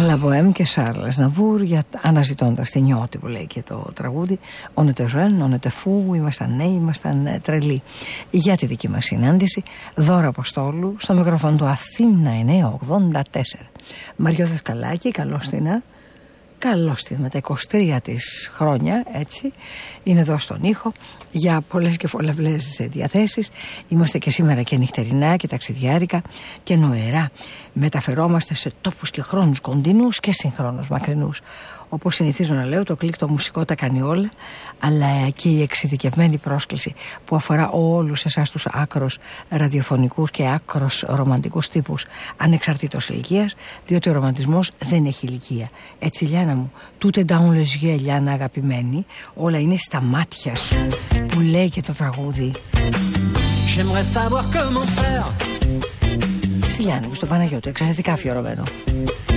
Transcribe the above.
La Bohème και Charles Aznavour, αναζητώντας τη νιώτη που λέει και το τραγούδι. On était jeune, on était fou, ήμασταν νέοι, ήμασταν τρελοί. Για τη δική μας συνάντηση, Δώρα Αποστόλου, στο μικρόφωνο του Αθήνα 984. Μαριό Δασκαλάκη, καλώς την με τα 23 της χρόνια, έτσι, είναι εδώ στον ήχο για πολλές και πολλαπλές διαθέσεις. Είμαστε και σήμερα και νυχτερινά και ταξιδιάρικα και νοερά. Μεταφερόμαστε σε τόπους και χρόνους κοντινούς και συγχρόνους μακρινούς. Όπως συνηθίζω να λέω, το κλικ το μουσικό τα κάνει όλα, αλλά και η εξειδικευμένη πρόσκληση που αφορά όλους εσάς τους άκρος ραδιοφωνικούς και άκρος ρομαντικούς τύπους, ανεξαρτήτως ηλικίας, διότι ο ρομαντισμός δεν έχει ηλικία. Έτσι, Λιάνα μου, τούτε dans les yeux, Λιάνα αγαπημένη, όλα είναι στα μάτια σου, που λέει και το τραγούδι. Στη Λιάνα μου, στο Παναγιώτο, εξαιρετικά αφιερωμένο.